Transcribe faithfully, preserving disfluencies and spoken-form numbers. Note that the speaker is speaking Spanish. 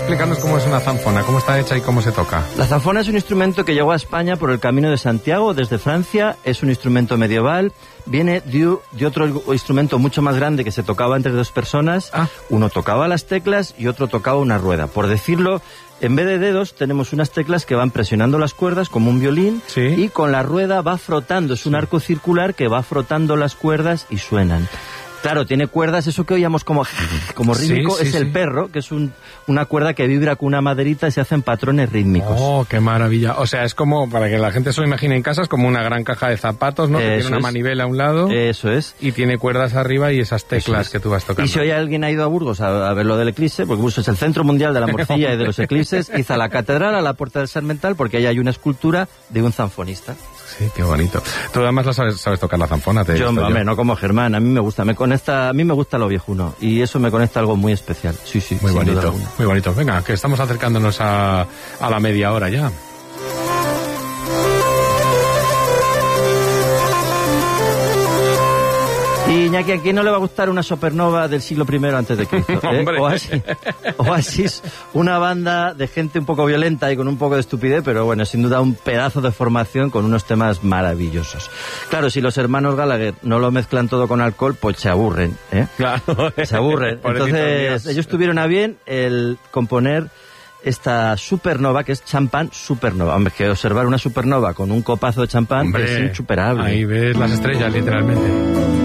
explicarnos cómo es una zanfona, cómo está hecha y cómo se toca. La zanfona es un instrumento que llegó a España por el Camino de Santiago desde Francia. Es un instrumento medieval. Viene de, de otro instrumento mucho más grande que se tocaba entre dos personas. Ah. Uno tocaba las teclas y otro tocaba una rueda. Por decirlo, en vez de dedos tenemos unas teclas que van presionando las cuerdas como un violín, sí, y con la rueda va frotando. Es un sí. arco circular que va frotando las cuerdas y suenan. Claro, tiene cuerdas, eso que oíamos como, como rítmico, sí, sí, es el sí. perro, que es un, una cuerda que vibra con una maderita y se hacen patrones rítmicos. ¡Oh, qué maravilla! O sea, es como, para que la gente se lo imagine en casa, es como una gran caja de zapatos, ¿no? Eso que tiene una es. manivela a un lado. Eso es. Y tiene cuerdas arriba y esas teclas que tú vas tocando. Y si hoy alguien ha ido a Burgos a, a ver lo del eclipse, porque Burgos es el centro mundial de la morcilla y de los eclipses, hizo a la catedral, a la Puerta del Sarmental, porque ahí hay una escultura de un zanfonista. Sí, qué bonito. Tú además la sabes, sabes tocar la zanfona. Te yo, hombre, no como Germán, a mí me gusta, me conecta, a mí me gusta lo viejuno y eso me conecta a algo muy especial. Sí, sí, muy bonito, muy bonito. Venga, que estamos acercándonos a, a la media hora ya. Y Iñaki, ¿a quién no le va a gustar una supernova del siglo primero antes de Cristo? ¿eh? Oasis, Oasis, una banda de gente un poco violenta y con un poco de estupidez, pero bueno, sin duda un pedazo de formación con unos temas maravillosos. Claro, si los hermanos Gallagher no lo mezclan todo con alcohol, pues se aburren, ¿eh? Claro. Se aburren. Entonces, ellos tuvieron a bien el componer esta supernova, que es champán supernova. Hombre, que observar una supernova con un copazo de champán Hombre, es insuperable. Ahí ves las estrellas, literalmente.